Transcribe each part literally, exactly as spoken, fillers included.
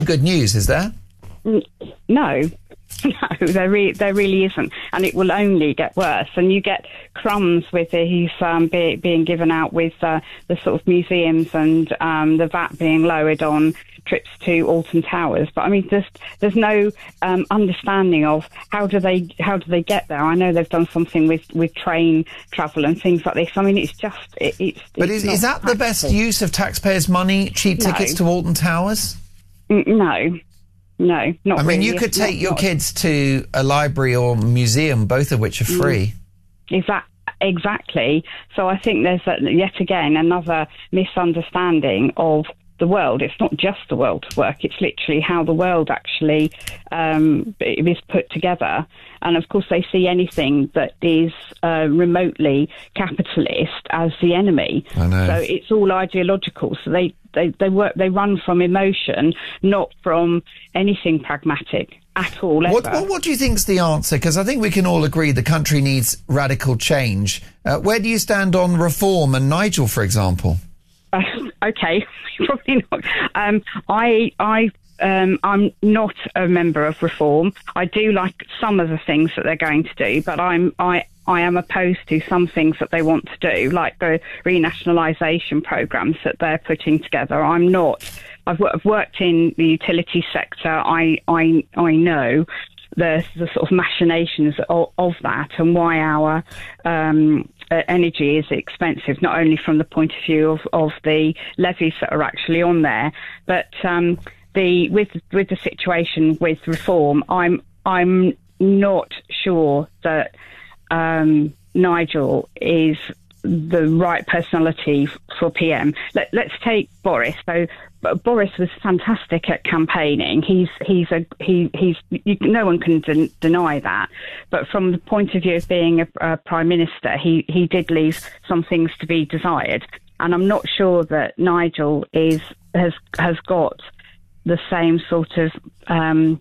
good news, is there? No, no, there, re- there really isn't, and it will only get worse. And you get crumbs with these um, be- being given out with uh, the sort of museums and um, the V A T being lowered on trips to Alton Towers. But I mean, there's there's no um, understanding of how do they how do they get there. I know they've done something with, with train travel and things like this. I mean, it's just it, it's. But it's is, is that practical. the best use of taxpayers' money? Cheap No. tickets to Alton Towers? N- no. No, not I mean, really. you could It's take not- your not- kids to a library or museum, both of which are free. Exa- exactly. So I think there's a, yet again another misunderstanding of the world. It's not just the world's work. It's literally how the world actually um, is put together. And of course, they see anything that is uh, remotely capitalist as the enemy. I know. So it's all ideological. So they, they, they work. They run from emotion, not from anything pragmatic at all. What, ever. what, what do you think's the answer? Because I think we can all agree the country needs radical change. Uh, where do you stand on reform and Nigel, for example? Uh, okay, probably not. Um, I, I, um, I'm not a member of Reform. I do like some of the things that they're going to do, but I'm, I, I am opposed to some things that they want to do, like the renationalisation programmes that they're putting together. I'm not. I've, w- I've worked in the utility sector. I, I, I know the, the sort of machinations of, of that and why our um, uh, energy is expensive, not only from the point of view of, of the levies that are actually on there, but um, the with with the situation with Reform, I'm I'm not sure that um, Nigel is the right personality for P M. Let, let's take Boris. So Boris was fantastic at campaigning. He's he's a he he's you, no one can den- deny that. But from the point of view of being a, a prime minister, he he did leave some things to be desired. And I'm not sure that Nigel is has has got the same sort of um,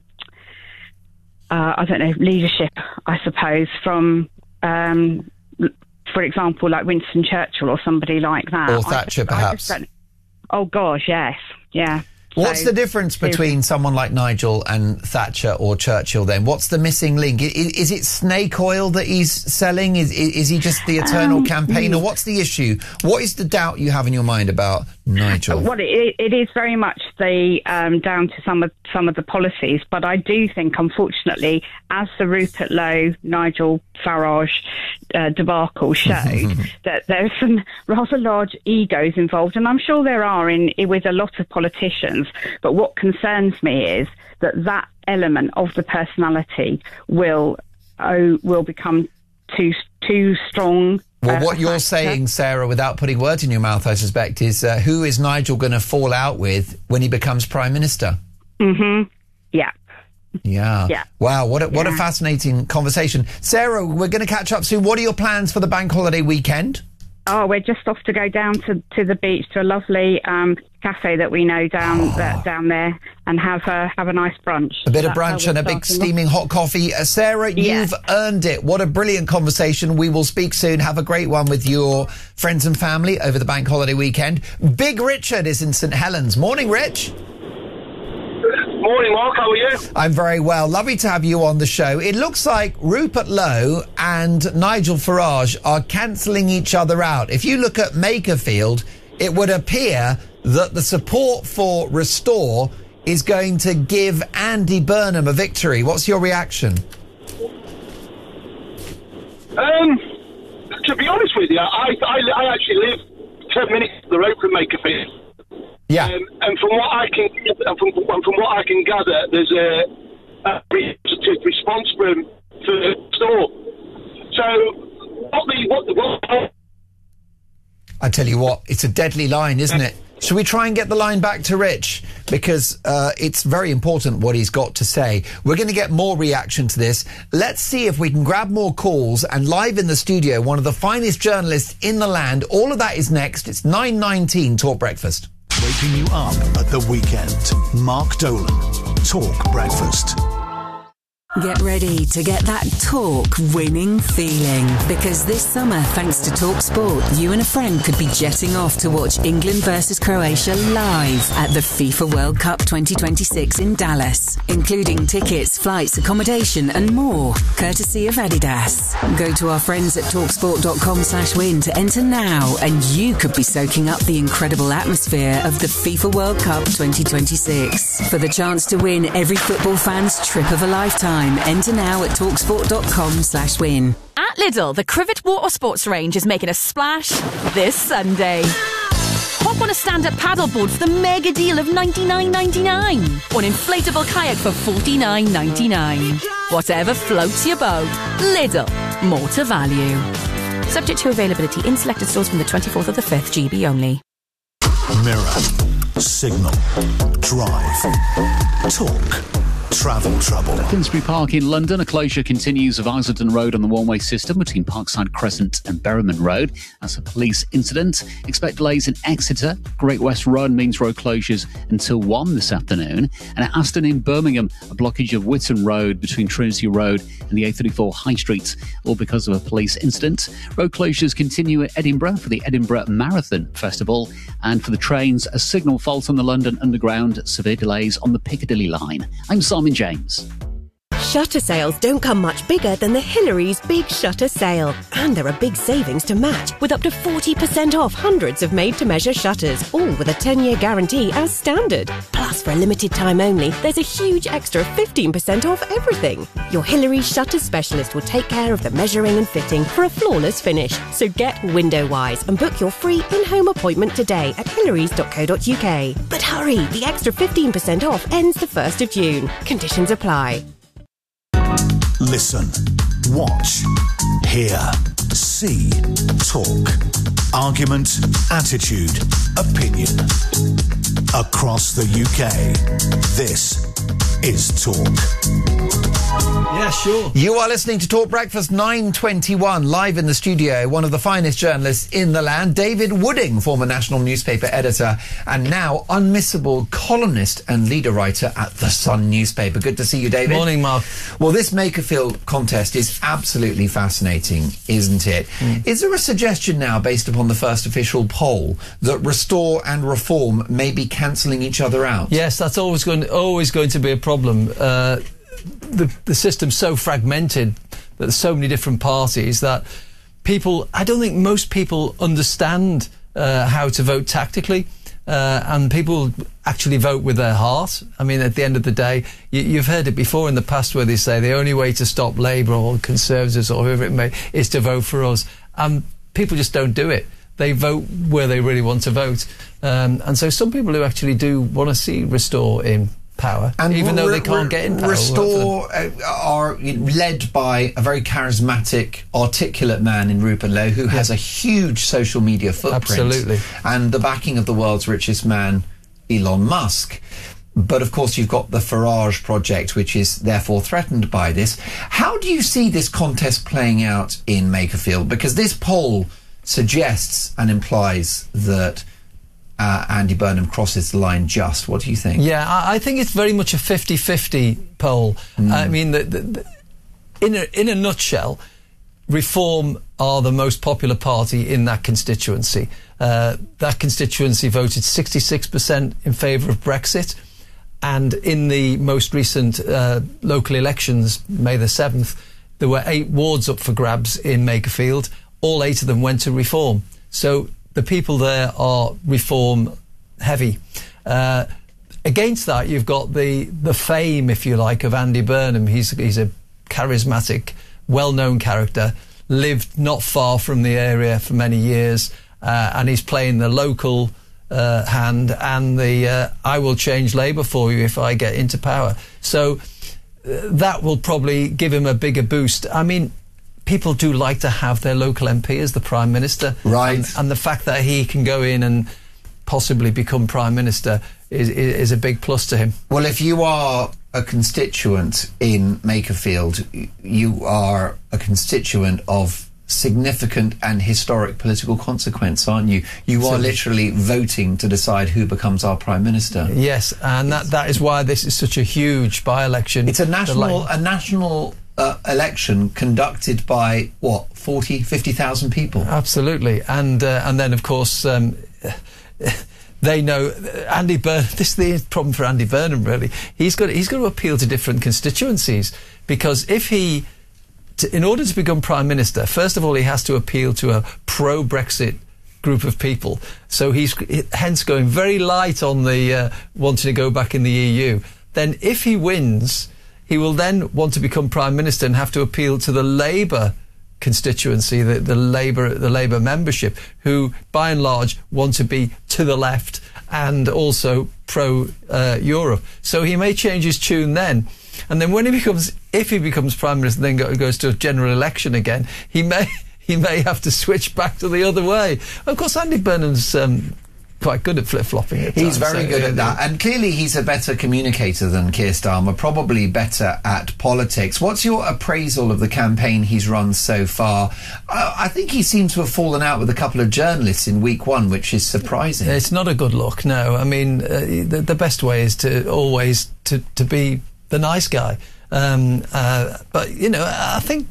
uh, I don't know leadership, I suppose, from. Um, for example, like Winston Churchill or somebody like that. Or Thatcher, I just, I perhaps. just oh, gosh, yes. Yeah. What's So- the difference between someone like Nigel and Thatcher or Churchill then? What's the missing link? Is, is it snake oil that he's selling? Is, is, is he just the eternal Um, campaigner? What's the issue? What is the doubt you have in your mind about Nigel? Well, it, it is very much the um, down to some of some of the policies, but I do think, unfortunately, as the Rupert Lowe, Nigel Farage uh, debacle showed, that there's some rather large egos involved, and I'm sure there are in with a lot of politicians. But what concerns me is that that element of the personality will oh, will become too too strong. Well, uh, what a you're factor. saying, Sarah, without putting words in your mouth, I suspect, is uh, who is Nigel going to fall out with when he becomes Prime Minister? Mm-hmm. Yeah. Yeah. Yeah. Wow, what a, what a Yeah. fascinating conversation. Sarah, we're going to catch up soon. What are your plans for the bank holiday weekend? Oh, we're just off to go down to, to the beach to a lovely um, cafe that we know down Oh. that, down there and have a have a nice brunch. A bit of That's how brunch we're and a big starting off. steaming hot coffee. Uh, Sarah, Yeah. you've earned it. What a brilliant conversation. We will speak soon. Have a great one with your friends and family over the bank holiday weekend. Big Richard is in St Helens. Morning, Rich. Morning, Mark. How are you? I'm very well. Lovely to have you on the show. It looks like Rupert Lowe and Nigel Farage are cancelling each other out. If you look at Makerfield, it would appear that the support for Restore is going to give Andy Burnham a victory. What's your reaction? Um, to be honest with you, I, I, I actually live ten minutes up the road from Makerfield. Yeah. Um, and from what I can from, from what I can gather, there's a, a positive response from for the store. So what the what the what? I tell you what, it's a deadly line, isn't it? Should we try and get the line back to Rich? Because uh, it's very important what he's got to say. We're going to get more reaction to this. Let's see if we can grab more calls. And live in the studio, one of the finest journalists in the land. All of that is next. It's nine nineteen Talk Breakfast. Waking you up at the weekend. Mark Dolan. Talk Breakfast. Get ready to get that talk winning feeling, because this summer, thanks to Talk Sport, you and a friend could be jetting off to watch England versus Croatia live at the FIFA World Cup twenty twenty-six in Dallas, including tickets, flights, accommodation and more, courtesy of Adidas. Go to our friends at talksport.com slash win to enter now, and you could be soaking up the incredible atmosphere of the FIFA World Cup twenty twenty-six. For the chance to win every football fan's trip of a lifetime, enter now at talksport.com slash win. At Lidl, the Crivet Water Sports range is making a splash this Sunday. Hop on a stand-up paddleboard for the mega deal of ninety-nine ninety-nine, or an inflatable kayak for forty-nine ninety-nine. Whatever floats your boat, Lidl, more to value. Subject to availability in selected stores from the twenty-fourth of the fifth, G B only. Mirror, Signal, Drive, Talk. Travel trouble. Finsbury Park in London, a closure continues of Islington Road on the one-way system between Parkside Crescent and Berryman Road. That's a police incident. Expect delays in Exeter. Great West Road means road closures until one this afternoon. And at Aston in Birmingham, a blockage of Whitton Road between Trinity Road and the A thirty-four High Street, all because of a police incident. Road closures continue at Edinburgh for the Edinburgh Marathon Festival. And for the trains, a signal fault on the London Underground, severe delays on the Piccadilly line. I'm Simon James. Shutter sales don't come much bigger than the Hillary's Big Shutter Sale. And there are big savings to match, with up to forty percent off hundreds of made-to-measure shutters, all with a ten-year guarantee as standard. Plus, for a limited time only, there's a huge extra fifteen percent off everything. Your Hillary's Shutter Specialist will take care of the measuring and fitting for a flawless finish. So get window-wise and book your free in-home appointment today at hillarys dot co dot uk. But hurry, the extra fifteen percent off ends the first of June. Conditions apply. Listen, watch, hear, see, talk. Argument, attitude, opinion. Across the U K, this is Talk. Yeah, sure. You are listening to Talk Breakfast nine twenty-one, live in the studio. One of the finest journalists in the land, David Wooding, former national newspaper editor and now unmissable columnist and leader writer at The Sun newspaper. Good to see you, David. Morning, Mark. Well, this Makerfield contest is absolutely fascinating, isn't it? Mm. Is there a suggestion now, based upon the first official poll, that Restore and Reform may be cancelling each other out? Yes, that's always going to, always going to be a problem. Uh, the, the system's so fragmented that there's so many different parties that people, I don't think most people understand uh, how to vote tactically. Uh, and people actually vote with their heart. I mean, at the end of the day, you, you've heard it before in the past where they say the only way to stop Labour or Conservatives or whoever it may is to vote for us. And people just don't do it. They vote where they really want to vote. Um, and so some people who actually do want to see Restore in power, and even though they can't get in power. Restore uh, are led by a very charismatic, articulate man in Rupert Lowe who has yeah. a huge social media footprint. Absolutely. And the backing of the world's richest man, Elon Musk. But of course you've got the Farage project, which is therefore threatened by this. How do you see this contest playing out in Makerfield? Because this poll suggests and implies that Uh, Andy Burnham crosses the line just. What do you think? Yeah, I, I think it's very much a fifty-fifty poll. Mm. I mean, the, the, the, in, a, in a nutshell, Reform are the most popular party in that constituency. Uh, that constituency voted sixty-six percent in favour of Brexit, and in the most recent uh, local elections, May the seventh, there were eight wards up for grabs in Makerfield. All eight of them went to Reform. So the people there are Reform heavy. Uh, against that, you've got the the fame, if you like, of Andy Burnham. He's he's a charismatic, well-known character, lived not far from the area for many years, uh, and he's playing the local uh, hand and the uh, I will change Labour for you if I get into power. So uh, that will probably give him a bigger boost. I mean, people do like to have their local M P as the Prime Minister. Right. And, and the fact that he can go in and possibly become Prime Minister is, is, is a big plus to him. Well, if you are a constituent in Makerfield, you are a constituent of significant and historic political consequence, aren't you? You are literally voting to decide who becomes our Prime Minister. Yes, and that, that is why this is such a huge by-election. It's a national, a national uh, election conducted by, what, forty, fifty thousand people? Absolutely. And, uh, and then, of course... Um, They know Andy Burnham. This is the problem for Andy Burnham. Really, he's got he's got to appeal to different constituencies, because if he, to, in order to become Prime Minister, first of all he has to appeal to a pro-Brexit group of people. So he's hence going very light on the uh, wanting to go back in the E U. Then, if he wins, he will then want to become Prime Minister and have to appeal to the Labour constituency, the, the Labour the Labour membership, who by and large want to be to the left and also pro uh, Europe. So he may change his tune then, and then when he becomes, if he becomes Prime Minister, then go, goes to a general election again, he may he may have to switch back to the other way. Of course, Andy Burnham's um, quite good at flip-flopping at He's times, very so, good uh, at that, and clearly he's a better communicator than Keir Starmer, probably better at politics. What's your appraisal of the campaign he's run so far? Uh, I think he seems to have fallen out with a couple of journalists in week one, which is surprising. It's not a good look, no. I mean, uh, the, the best way is to always to, to be the nice guy. Um, uh, but, you know, I think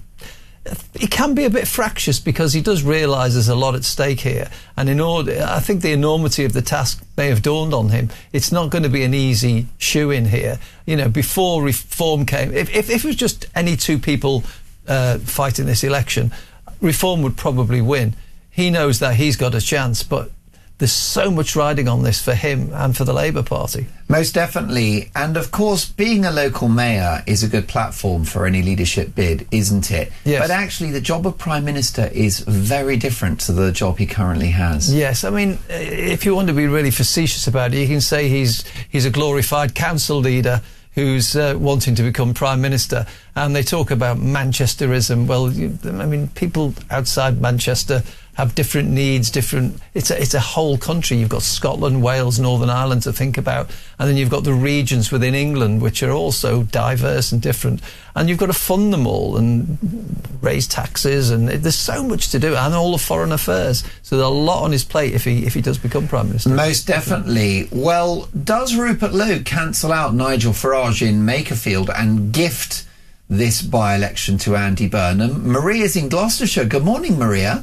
he can be a bit fractious, because he does realise there's a lot at stake here, and in order, I think the enormity of the task may have dawned on him. It's not going to be an easy shoe-in here. You know, before Reform came, if, if, if it was just any two people uh, fighting this election, Reform would probably win. He knows that he's got a chance, but there's so much riding on this for him and for the Labour Party. Most definitely. And of course, being a local mayor is a good platform for any leadership bid, isn't it? Yes. But actually, the job of Prime Minister is very different to the job he currently has. Yes, I mean, if you want to be really facetious about it, you can say he's he's a glorified council leader who's uh, wanting to become Prime Minister. And they talk about Manchesterism. Well, you, I mean, people outside Manchester have different needs, different... It's a, it's a whole country. You've got Scotland, Wales, Northern Ireland to think about. And then you've got the regions within England, which are also diverse and different. And you've got to fund them all and raise taxes. And it, there's so much to do. And all the foreign affairs. So there's a lot on his plate if he if he does become Prime Minister. Most definitely. Well, does Rupert Lowe cancel out Nigel Farage in Makerfield and gift this by-election to Andy Burnham? Maria's in Gloucestershire. Good morning, Maria.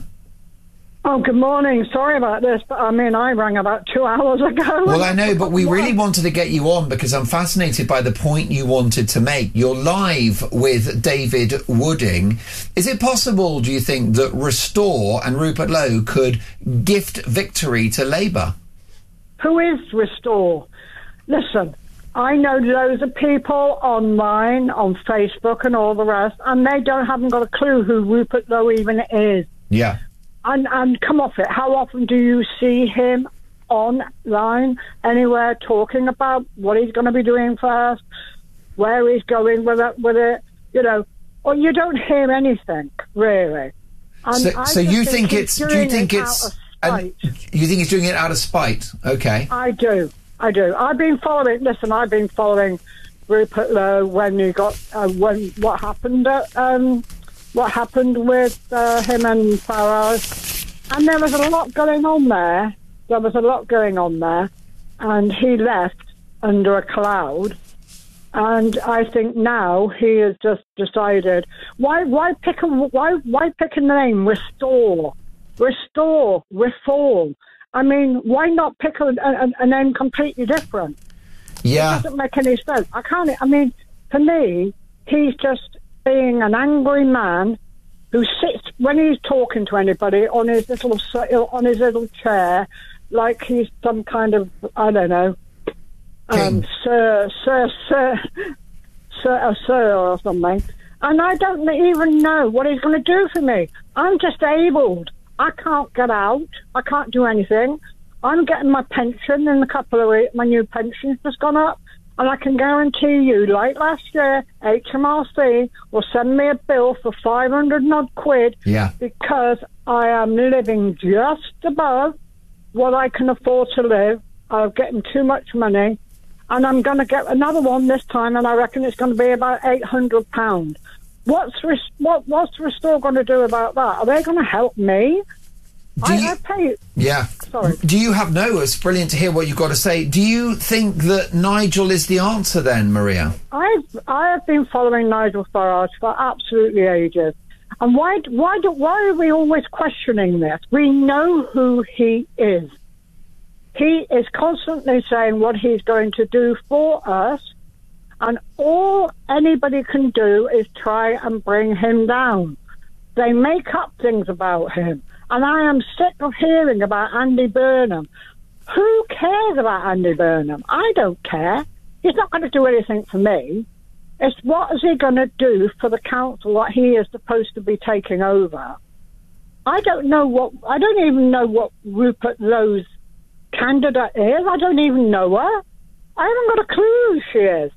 Oh, good morning. Sorry about this, but I mean, I rang about two hours ago. Well, I know, but we really wanted to get you on because I'm fascinated by the point you wanted to make. You're live with David Wooding. Is it possible, do you think, that Restore and Rupert Lowe could gift victory to Labour? Who is Restore? Listen, I know loads of people online, on Facebook and all the rest, and they don't haven't got a clue who Rupert Lowe even is. Yeah. And, and come off it, how often do you see him online, anywhere, talking about what he's going to be doing first, where he's going with it, with it, you know, or you don't hear anything, really. And so so you think, think it's, do you think it it's, an, you think he's doing it out of spite? Okay. I do, I do. I've been following, listen, I've been following Rupert Lowe when he got, uh, when, what happened at, um, what happened with uh, him and Farage. And there was a lot going on there. There was a lot going on there. And he left under a cloud. And I think now he has just decided, why why pick a, why, why pick a name? Restore. Restore. Reform. I mean, why not pick a, a, a name completely different? Yeah. It doesn't make any sense. I can't, I mean, for me, he's just being an angry man who sits when he's talking to anybody on his little on his little chair, like he's some kind of I don't know, um, sir, sir, sir, sir, a sir or something. And I don't even know what he's going to do for me. I'm disabled. I can't get out. I can't do anything. I'm getting my pension in a couple of weeks. My new pension's just gone up. And I can guarantee you, like last year, H M R C will send me a bill for five hundred and odd quid yeah. because I am living just above what I can afford to live. I'm getting too much money. And I'm going to get another one this time, and I reckon it's going to be about eight hundred pounds. What's Res- what what's Restore going to do about that? Are they going to help me? Do I, you- I pay. Yeah. Sorry. Do you have no? It's brilliant to hear what you've got to say. Do you think that Nigel is the answer then, Maria? I've I have been following Nigel Farage for absolutely ages, and why why do why are we always questioning this? We know who he is. He is constantly saying what he's going to do for us, and all anybody can do is try and bring him down. They make up things about him, and I am sick of hearing about Andy Burnham. Who cares about Andy Burnham? I don't care. He's not going to do anything for me. It's what is he going to do for the council that he is supposed to be taking over? I don't know what, I don't even know what Rupert Lowe's candidate is. I don't even know her. I haven't got a clue who she is.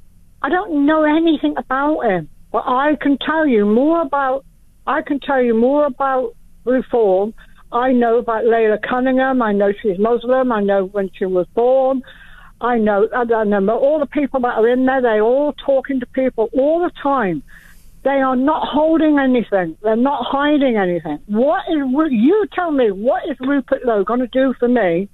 I don't know anything about him. But I can tell you more about, I can tell you more about Reform. I know about Layla Cunningham. I know she's Muslim. I know when she was born. I know, I don't know, all the people that are in there, they're all talking to people all the time. They are not holding anything. They're not hiding anything. What is, you tell me, what is Rupert Lowe going to do for me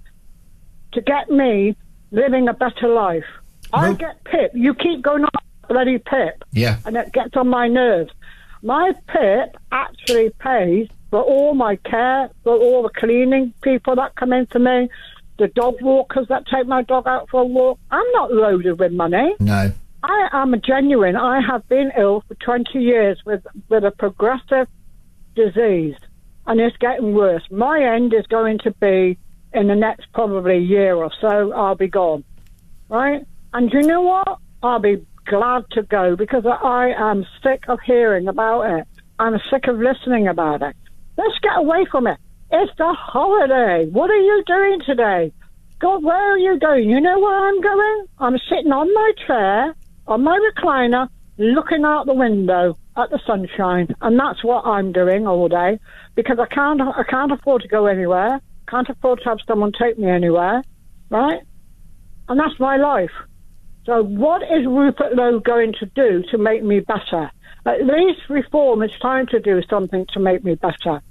to get me living a better life? I Nope. get PIP. You keep going on bloody PIP. Yeah. And it gets on my nerves. My PIP actually pays for all my care, for all the cleaning people that come in for me, the dog walkers that take my dog out for a walk. I'm not loaded with money. No. I am a genuine. I have been ill for twenty years with, with a progressive disease, and it's getting worse. My end is going to be in the next probably year or so. I'll be gone, right? And you know what? I'll be glad to go because I am sick of hearing about it. I'm sick of listening about it. Let's get away from it. It's the holiday. What are you doing today? God, where are you going? You know where I'm going? I'm sitting on my chair, on my recliner, looking out the window at the sunshine. And that's what I'm doing all day because I can't, I can't afford to go anywhere. Can't afford to have someone take me anywhere, right? And that's my life. So what is Rupert Lowe going to do to make me better? At least Reform is trying to do something to make me better.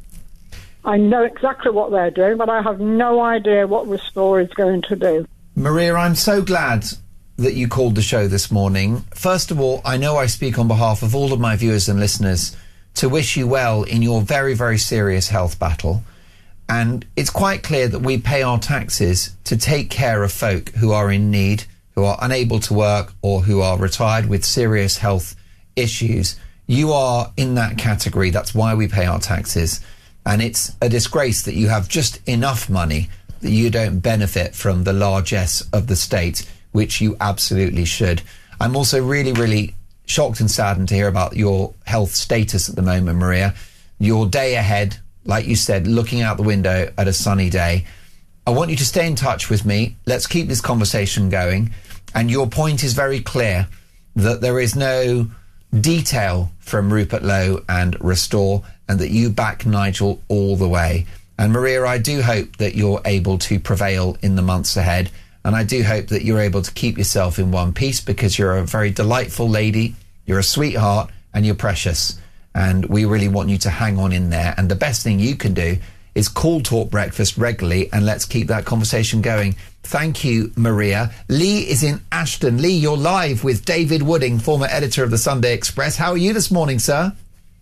I know exactly what they're doing, but I have no idea what Restore is going to do. Maria, I'm so glad that you called the show this morning. First of all, I know I speak on behalf of all of my viewers and listeners to wish you well in your very, very serious health battle. And it's quite clear that we pay our taxes to take care of folk who are in need, who are unable to work, or who are retired with serious health issues. You are in that category. That's why we pay our taxes. And it's a disgrace that you have just enough money that you don't benefit from the largesse of the state, which you absolutely should. I'm also really, really shocked and saddened to hear about your health status at the moment, Maria. Your day ahead, like you said, looking out the window at a sunny day. I want you to stay in touch with me. Let's keep this conversation going. And your point is very clear that there is no detail from Rupert Lowe and Restore, and that you back Nigel all the way. And Maria, I do hope that you're able to prevail in the months ahead, and I do hope that you're able to keep yourself in one piece because you're a very delightful lady, you're a sweetheart, and you're precious. And we really want you to hang on in there. And the best thing you can do is call Talk Breakfast regularly, and let's keep that conversation going. Thank you, Maria. Lee is in Ashton. Lee, you're live with David Wooding, former editor of the Sunday Express. How are you this morning, sir?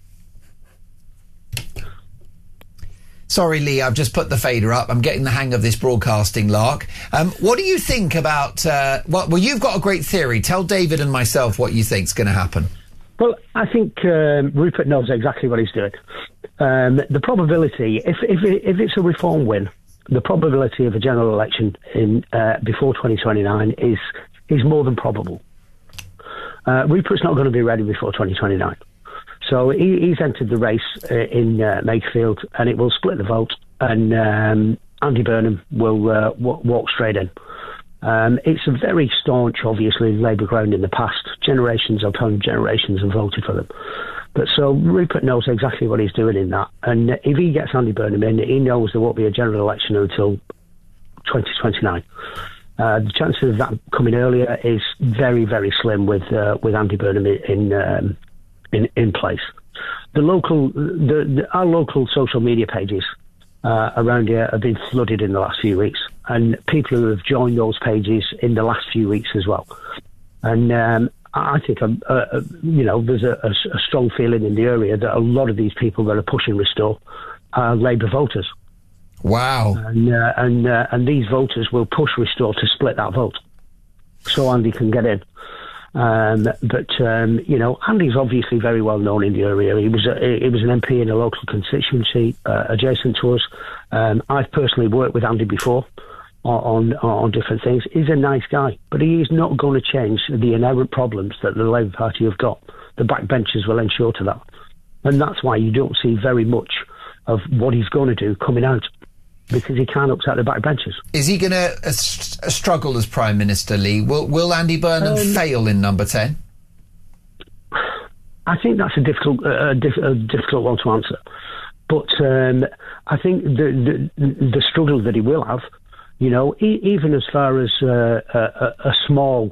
Sorry, Lee, I've just put the fader up. I'm getting the hang of this broadcasting lark. Um, what do you think about... Uh, well, well, you've got a great theory. Tell David and myself what you think's going to happen. Well, I think um, Rupert knows exactly what he's doing. Um, the probability, if, if, it, if it's a Reform win, the probability of a general election in uh, before twenty twenty-nine is is more than probable. Uh, Rupert's not going to be ready before twenty twenty-nine. So he, he's entered the race uh, in uh, Makefield, and it will split the vote, and um, Andy Burnham will uh, w- walk straight in. Um, it's a very staunch, obviously, Labour ground in the past. Generations upon generations have voted for them. But so Rupert knows exactly what he's doing in that. And if he gets Andy Burnham in, he knows there won't be a general election until twenty twenty-nine. Uh, the chances of that coming earlier is very, very slim with uh, with Andy Burnham in um, in, in place. The local, the, the our local social media pages uh, around here have been flooded in the last few weeks, and people who have joined those pages in the last few weeks as well. And um, I think, um, uh, you know, there's a, a, a strong feeling in the area that a lot of these people that are pushing Restore are Labour voters. Wow. And uh, and uh, and these voters will push Restore to split that vote, so Andy can get in. Um, but um, you know, Andy's obviously very well known in the area. He was a, he was an M P in a local constituency uh, adjacent to us. Um, I've personally worked with Andy before on, on on different things. He's a nice guy, but he is not going to change the inherent problems that the Labour Party have got. The backbenchers will ensure to that, and that's why you don't see very much of what he's going to do coming out, because he can't upset the backbenchers. Is he going to uh, st- struggle as Prime Minister, Lee? Will Will Andy Burnham um, fail in number ten? I think that's a difficult uh, a, diff- a difficult one to answer. But um, I think the, the the struggle that he will have, you know, e- even as far as uh, a, a small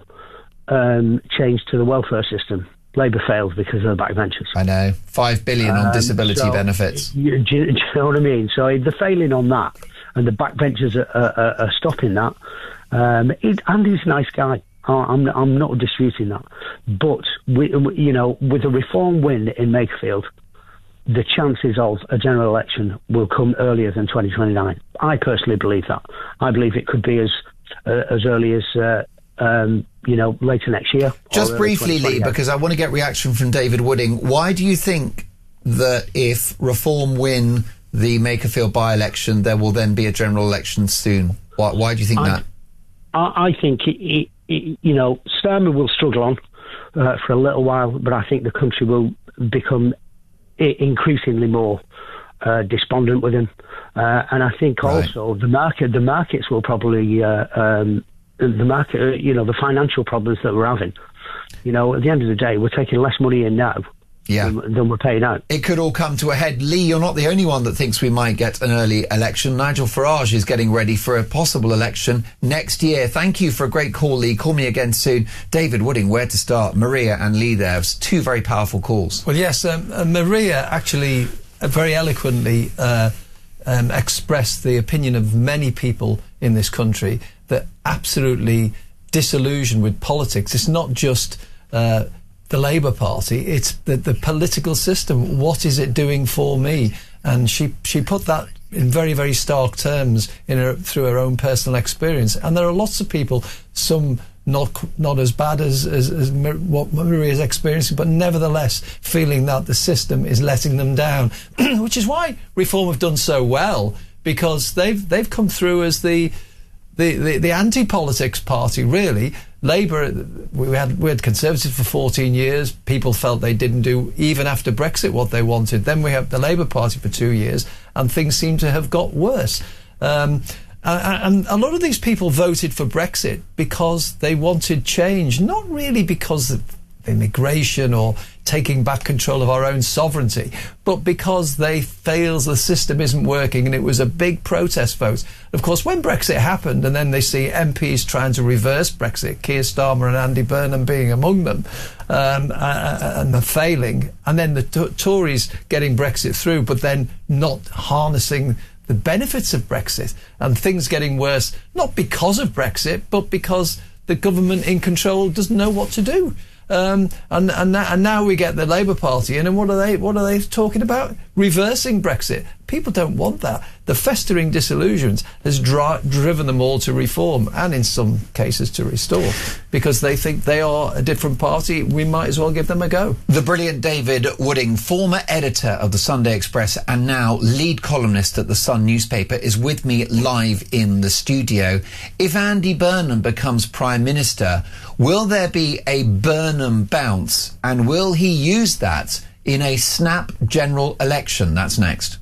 um, change to the welfare system, Labour fails because of the backbenchers. I know. Five billion on um, disability so, benefits. You, do, you, do you know what I mean? So if they're failing on that, and the backbenchers are, are, are stopping that, um, it, Andy's a nice guy. I'm, I'm not disputing that. But, we, you know, with a Reform win in Makerfield, the chances of a general election will come earlier than twenty twenty-nine. I personally believe that. I believe it could be as uh, as early as... Uh, Um, you know, later next year. Just briefly, Lee, because I want to get reaction from David Wooding. Why do you think that if Reform win the Makerfield by-election, there will then be a general election soon? Why, why do you think I, that? I, I think, it, it, it, you know, Starmer will struggle on uh, for a little while, but I think the country will become I- increasingly more uh, despondent with him. Uh, and I think right. also the market, the markets will probably... Uh, um, the market, you know, the financial problems that we're having. You know, at the end of the day, we're taking less money in now yeah. than, than we're paying out. It could all come to a head. Lee, you're not the only one that thinks we might get an early election. Nigel Farage is getting ready for a possible election next year. Thank you for a great call, Lee. Call me again soon. David Wooding, where to start? Maria and Lee there. It was two very powerful calls. Well, yes, um, uh, Maria actually uh, very eloquently uh, um, expressed the opinion of many people in this country that absolutely disillusioned with politics. It's not just uh, the Labour Party, it's the, the political system. What is it doing for me? And she she put that in very, very stark terms in her, through her own personal experience. And there are lots of people, some not not as bad as, as, as what Maria is experiencing, but nevertheless feeling that the system is letting them down, which is why Reform have done so well, because they've they've come through as the The, the, the anti-politics party, really. Labour, we had we had Conservatives for fourteen years. People felt they didn't do, even after Brexit, what they wanted. Then we have the Labour Party for two years, and things seem to have got worse. Um, and, and a lot of these people voted for Brexit because they wanted change, not really because of immigration or taking back control of our own sovereignty, but because they fails, the system isn't working, and it was a big protest vote. Of course, when Brexit happened, and then they see M Ps trying to reverse Brexit, Keir Starmer and Andy Burnham being among them, um, uh, and the failing, and then the t- Tories getting Brexit through, but then not harnessing the benefits of Brexit, and things getting worse, not because of Brexit, but because the government in control doesn't know what to do. Um, and and, and now we get the Labour Party in, and what are they what are they talking about? Reversing Brexit. People don't want that. The festering disillusions has dri- driven them all to Reform, and in some cases to Restore, because they think they are a different party. We might as well give them a go. The brilliant David Wooding, former editor of the Sunday Express and now lead columnist at the Sun newspaper, is with me live in the studio. If Andy Burnham becomes Prime Minister, will there be a Burnham bounce, and will he use that in a snap general election? That's next.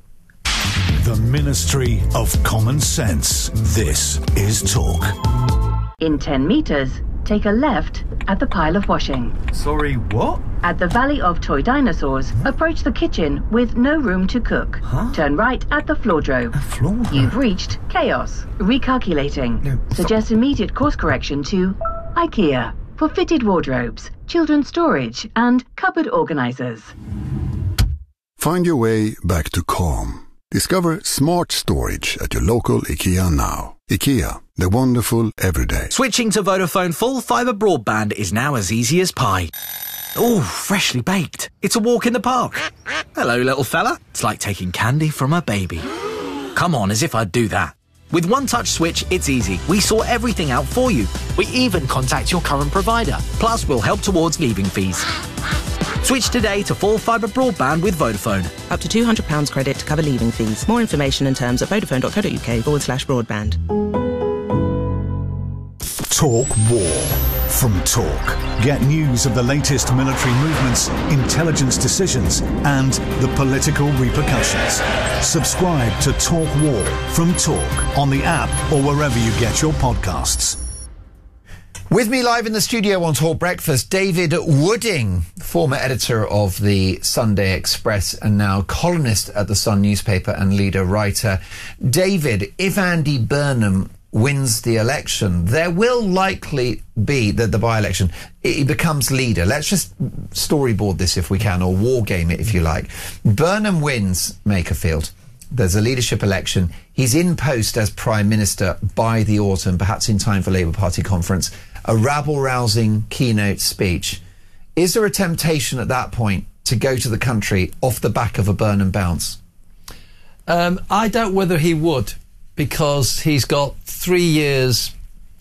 The Ministry of Common Sense. This is Talk. In ten metres, take a left at the pile of washing. Sorry, what? At the Valley of Toy Dinosaurs, approach the kitchen with no room to cook. Huh? Turn right at the floordrobe. A floordrobe? You've reached chaos. Recalculating. No, Suggest immediate course correction to IKEA for fitted wardrobes. children's storage and cupboard organisers. Find your way back to calm. Discover smart storage at your local IKEA now. IKEA, the wonderful everyday. Switching to Vodafone full fibre broadband is now as easy as pie. Ooh, freshly baked. It's a walk in the park. Hello, little fella. It's like taking candy from a baby. Come on, as if I'd do that. With One Touch Switch, it's easy. We sort everything out for you. We even contact your current provider. Plus, we'll help towards leaving fees. Switch today to full fibre broadband with Vodafone. Up to two hundred pounds credit to cover leaving fees. More information and terms at vodafone.co.uk forward slash broadband. Talk War from Talk. Get news of the latest military movements, intelligence decisions, and the political repercussions. Subscribe to Talk War from Talk on the app or wherever you get your podcasts. With me live in the studio on Talk Breakfast, David Wooding, former editor of the Sunday Express and now columnist at the Sun newspaper and leader writer. David, if Andy Burnham wins the election, there will likely be the, the by-election. He becomes leader. Let's just storyboard this if we can, or war game it if you like. Burnham wins Makerfield. There's a leadership election. He's in post as Prime Minister by the autumn, perhaps in time for Labour Party conference. A rabble-rousing keynote speech. Is there a temptation at that point to go to the country off the back of a Burnham bounce? Um, I doubt whether he would, because he's got three years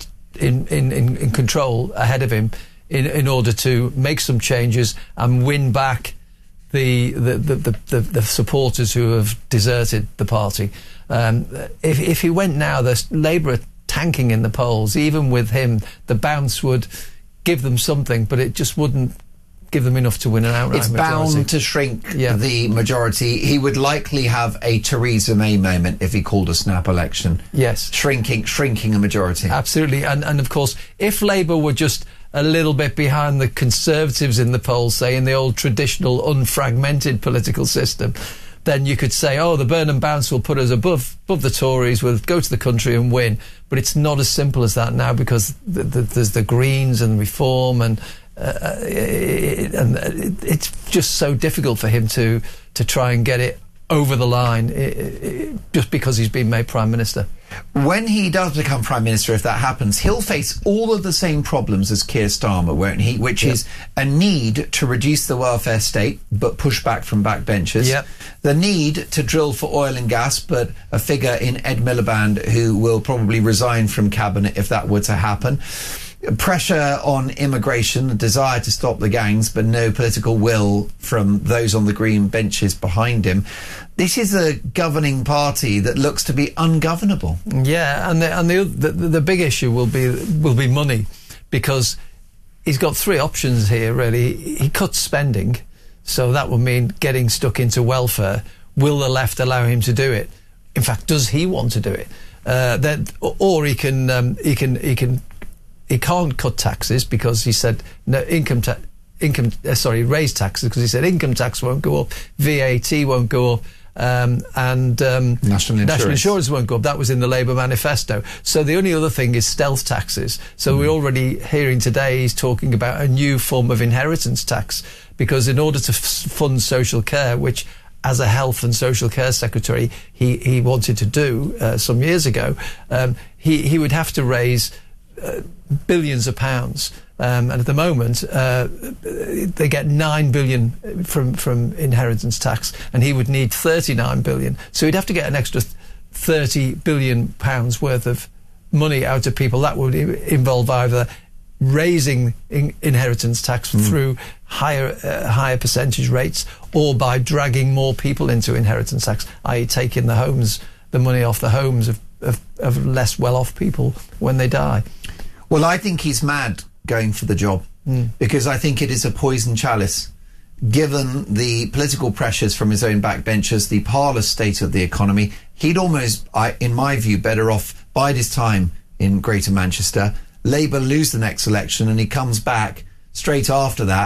in, in, in, in control ahead of him in, in order to make some changes and win back the the, the, the, the, the supporters who have deserted the party. Um, if, if he went now, the Labour are tanking in the polls. Even with him, the bounce would give them something, but it just wouldn't give them enough to win an outright it's majority. Bound to shrink yeah. the majority. He would likely have a Theresa May moment if he called a snap election. Yes. Shrinking shrinking a majority. Absolutely. And, and of course, if Labour were just a little bit behind the Conservatives in the polls, say in the old traditional unfragmented political system, then you could say, oh, the Burnham bounce will put us above above the Tories, we'll go to the country and win. But it's not as simple as that now, because the, the, there's the Greens and Reform, and uh, it, and it, it's just so difficult for him to to try and get it over the line, it, it, just because he's been made Prime Minister. When he does become Prime Minister, if that happens, he'll face all of the same problems as Keir Starmer, won't he? Which yep. is a need to reduce the welfare state, but push back from backbenchers. Yep. The need to drill for oil and gas, but a figure in Ed Miliband who will probably resign from Cabinet if that were to happen. Pressure on immigration, the desire to stop the gangs, but no political will from those on the green benches behind him. This is a governing party that looks to be ungovernable. Yeah, and the and the the, the big issue will be will be money, because he's got three options here. Really, he cuts spending, so that will mean getting stuck into welfare. Will the left allow him to do it? In fact, does he want to do it? Uh, that, or he can um, he can he can. He can't cut taxes, because he said no income tax. Income, uh, sorry, raise taxes, because he said income tax won't go up, V A T won't go up, um, and um, national, insurance. national insurance won't go up. That was in the Labour manifesto. So the only other thing is stealth taxes. So mm. we're already hearing today he's talking about a new form of inheritance tax, because in order to f- fund social care, which as a health and social care secretary he, he wanted to do uh, some years ago, um, he, he would have to raise Uh, billions of pounds, um, and at the moment uh, they get nine billion from from inheritance tax, and he would need thirty-nine billion. So he'd have to get an extra thirty billion pounds worth of money out of people. That would involve either raising in- inheritance tax mm. through higher uh, higher percentage rates, or by dragging more people into inheritance tax, that is, taking the homes, the money off the homes of, of, of less well-off people when they die. Well, I think he's mad going for the job, mm. because I think it is a poison chalice, given the political pressures from his own backbenchers, the parlous state of the economy. He'd almost, I, in my view, better off bide his time in Greater Manchester. Labour lose the next election, and he comes back straight after that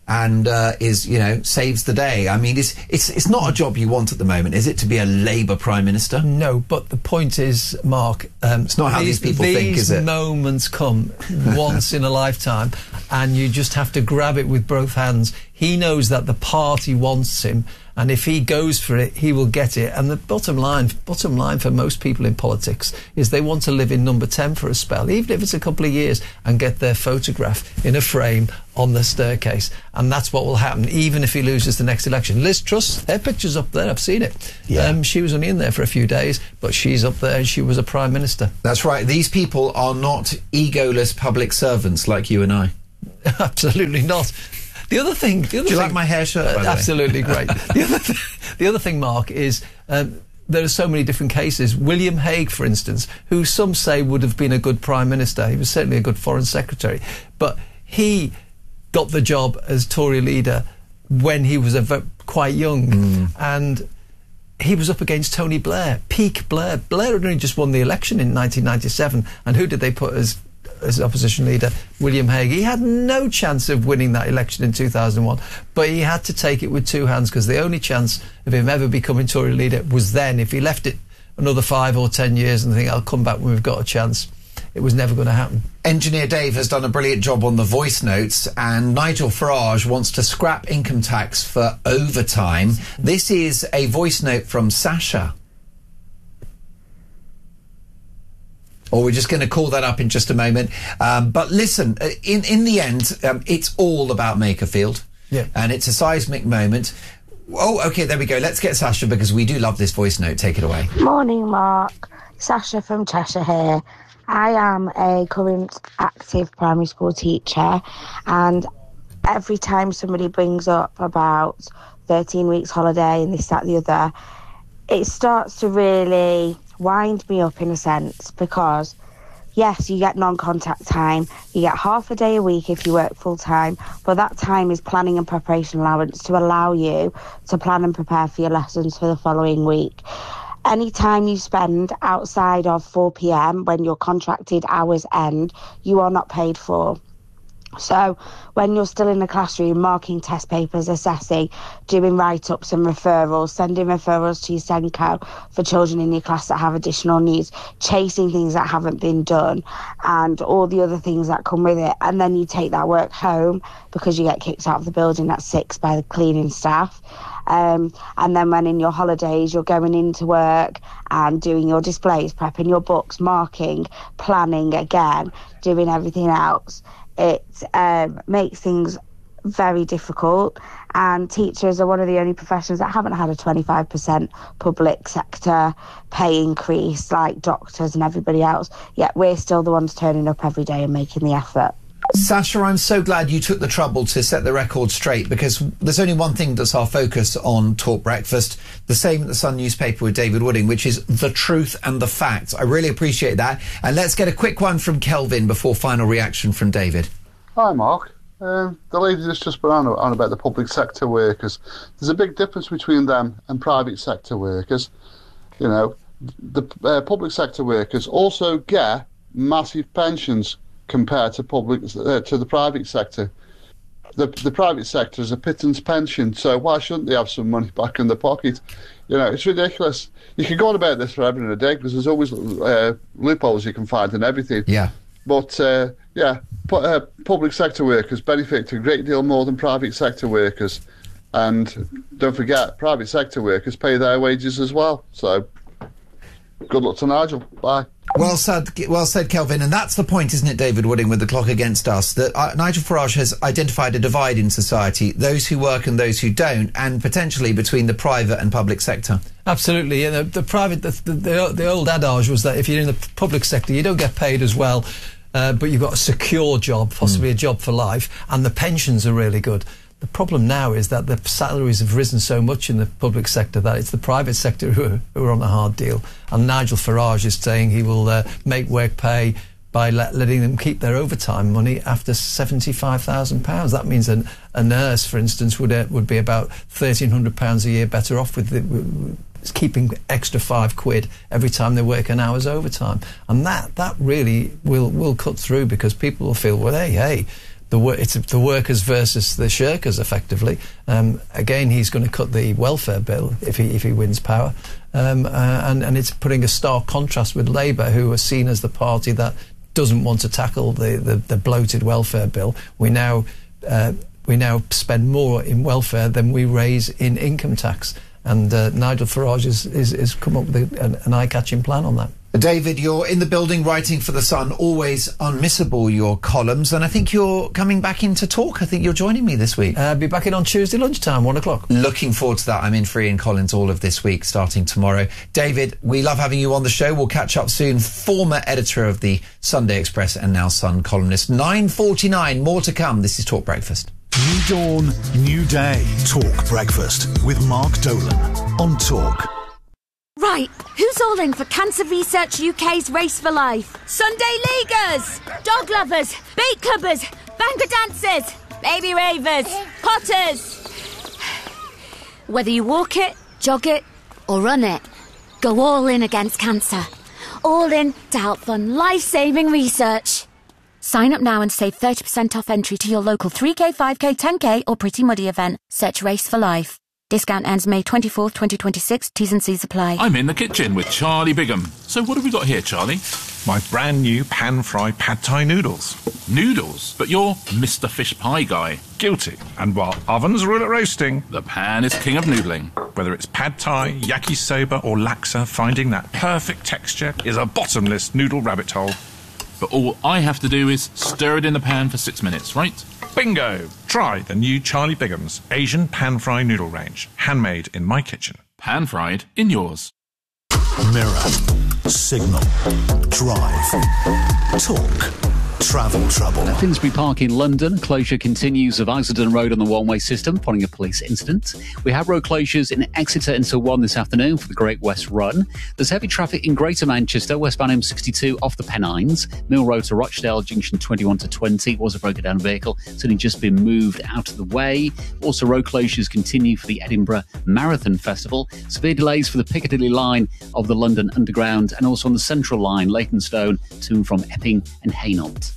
and uh, is, you know, saves the day. I mean, it's, it's it's not a job you want at the moment, is it, to be a Labour Prime Minister? No, but the point is, Mark... Um, it's not how these, these people these think, is it? These moments come once in a lifetime, and you just have to grab it with both hands. He knows that the party wants him, and if he goes for it, he will get it. And the bottom line, bottom line for most people in politics is they want to live in number ten for a spell, even if it's a couple of years, and get their photograph in a frame on the staircase. And that's what will happen, even if he loses the next election. Liz Truss, her picture's up there, I've seen it. Yeah. Um, she was only in there for a few days, but she's up there and she was a Prime Minister. That's right. These people are not egoless public servants like you and I. Absolutely not. The other thing... The other Do you thing, like my hair shirt, by the way? Absolutely great. the, other th- the other thing, Mark, is... Um, there are so many different cases. William Hague, for instance, who some say would have been a good Prime Minister. He was certainly a good Foreign Secretary. But he got the job as Tory leader when he was a v- quite young. Mm. And he was up against Tony Blair, peak Blair. Blair had only just won the election in nineteen ninety-seven. And who did they put as... as opposition leader? William Hague. He had no chance of winning that election in two thousand one, but he had to take it with two hands, because the only chance of him ever becoming Tory leader was then. If he left it another five or ten years and think, I'll come back when we've got a chance, it was never going to happen. Engineer Dave has done a brilliant job on the voice notes, and Nigel Farage wants to scrap income tax for overtime. This is a voice note from Sasha. Or we're just going to call that up in just a moment. Um, but listen, in, in the end, um, it's all about Makerfield. Yeah. And it's a seismic moment. Oh, OK, there we go. Let's get Sasha, because we do love this voice note. Take it away. Morning, Mark. Sasha from Cheshire here. I am a current active primary school teacher, and every time somebody brings up about thirteen weeks holiday and this, that, the other, it starts to really... wind me up in a sense, because yes, you get non-contact time, you get half a day a week if you work full-time, but that time is planning and preparation allowance to allow you to plan and prepare for your lessons for the following week. Any time you spend outside of four p.m. when your contracted hours end, you are not paid for. So when you're still in the classroom marking test papers, assessing, doing write-ups and referrals, sending referrals to your Senko for children in your class that have additional needs, chasing things that haven't been done, and all the other things that come with it, and then you take that work home because you get kicked out of the building at six by the cleaning staff. Um, and then when in your holidays you're going into work and doing your displays, prepping your books, marking, planning again, doing everything else. It um, makes things very difficult, and teachers are one of the only professions that haven't had a twenty-five percent public sector pay increase like doctors and everybody else, yet we're still the ones turning up every day and making the effort. Sasha, I'm so glad you took the trouble to set the record straight, because there's only one thing that's our focus on Talk Breakfast, the same at the Sun newspaper with David Wooding, which is the truth and the facts. I really appreciate that. And let's get a quick one from Kelvin before final reaction from David. Hi, Mark. Um, the lady that's just been on, on about the public sector workers, there's a big difference between them and private sector workers. You know, the uh, public sector workers also get massive pensions compared to public uh, to the private sector. The the private sector is a pittance pension, so why shouldn't they have some money back in their pocket? You know, it's ridiculous. You can go on about this forever and a day, because there's always uh, loopholes you can find in everything. Yeah. But uh, yeah, pu- uh, public sector workers benefit a great deal more than private sector workers, and don't forget, private sector workers pay their wages as well. So, good luck to Nigel. Bye. Well said, well said, Kelvin. And that's the point, isn't it, David Wooding, with the clock against us, that uh, Nigel Farage has identified a divide in society, those who work and those who don't, and potentially between the private and public sector. Absolutely. Yeah, the, the private, the, the, the old adage was that if you're in the public sector, you don't get paid as well, uh, but you've got a secure job, possibly mm. a job for life, and the pensions are really good. The problem now is that the salaries have risen so much in the public sector that it's the private sector who are, who are on a hard deal. And Nigel Farage is saying he will uh, make work pay by let, letting them keep their overtime money after seventy-five thousand pounds. That means an, a nurse, for instance, would uh, would be about thirteen hundred pounds a year better off with, the, with keeping extra five quid every time they work an hour's overtime. And that, that really will, will cut through, because people will feel, well, hey, hey, the wor- it's the workers versus the shirkers, effectively. Um, again, he's going to cut the welfare bill if he if he wins power, um, uh, and and it's putting a stark contrast with Labour, who are seen as the party that doesn't want to tackle the the, the bloated welfare bill. We now uh, we now spend more in welfare than we raise in income tax, and uh, Nigel Farage is, is is come up with a, an, an eye-catching plan on that. David, you're in the building writing for The Sun, always unmissable, your columns, and I think you're coming back in to talk. I think you're joining me this week. Uh, I'll be back in on Tuesday lunchtime, one o'clock. Looking forward to that. I'm in for Ian Collins all of this week, starting tomorrow. David, we love having you on the show. We'll catch up soon. Former editor of the Sunday Express and now Sun columnist. nine forty-nine, more to come. This is Talk Breakfast. New dawn, new day. Talk Breakfast with Mark Dolan on Talk. Right, who's all in for Cancer Research U K's Race for Life? Sunday Leaguers, dog lovers, bait clubbers, banker dancers, baby ravers, potters. Whether you walk it, jog it, or run it, go all in against cancer. All in to help fund life-saving research. Sign up now and save thirty percent off entry to your local three K, five K, ten K or Pretty Muddy event. Search Race for Life. Discount ends May twenty-fourth, twenty twenty-six. T's and C's apply. I'm in the kitchen with Charlie Bigham. So what have we got here, Charlie? My brand new pan-fried pad thai noodles. Noodles? But you're Mister Fish Pie guy. Guilty. And while ovens rule at roasting, the pan is king of noodling. Whether it's pad thai, yakisoba or laksa, finding that perfect texture is a bottomless noodle rabbit hole. But all I have to do is stir it in the pan for six minutes, right? Bingo! Try the new Charlie Bigham's Asian pan-fried noodle range. Handmade in my kitchen. Pan-fried in yours. Mirror. Signal. Drive. Talk. Travel trouble. At Finsbury Park in London, closure continues of Islington Road on the one-way system following a police incident. We have road closures in Exeter until one this afternoon for the Great West Run. There's heavy traffic in Greater Manchester, westbound M sixty-two off the Pennines. Mill Road to Rochdale, junction twenty-one to twenty was a broken down vehicle. It's only just been moved out of the way. Also, road closures continue for the Edinburgh Marathon Festival. Severe delays for the Piccadilly line of the London Underground and also on the Central line, Leytonstone to and from Epping and Hainault.